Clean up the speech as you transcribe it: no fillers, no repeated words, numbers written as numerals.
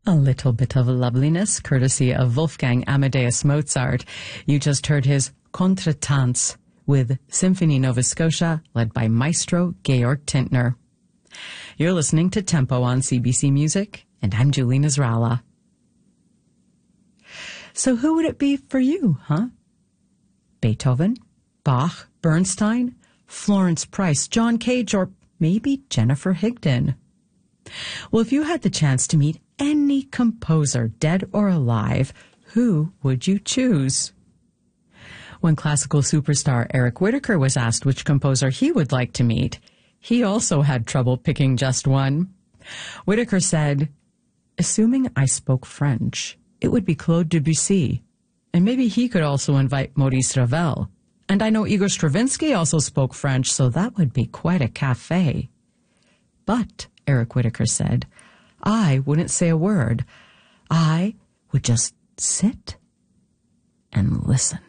A little bit of loveliness, courtesy of Wolfgang Amadeus Mozart. You just heard his Contretanz with Symphony Nova Scotia, led by Maestro Georg Tintner. You're listening to Tempo on CBC Music, and I'm Julie Nasrallah. So who would it be for you, huh? Beethoven, Bach, Bernstein, Florence Price, John Cage, or maybe Jennifer Higdon? Well, if you had the chance to meet any composer, dead or alive, who would you choose? When classical superstar Eric Whitacre was asked which composer he would like to meet, he also had trouble picking just one. Whitacre said, "Assuming I spoke French, it would be Claude Debussy, and maybe he could also invite Maurice Ravel. And I know Igor Stravinsky also spoke French, so that would be quite a cafe." But, Eric Whitacre said, I wouldn't say a word. I would just sit and listen.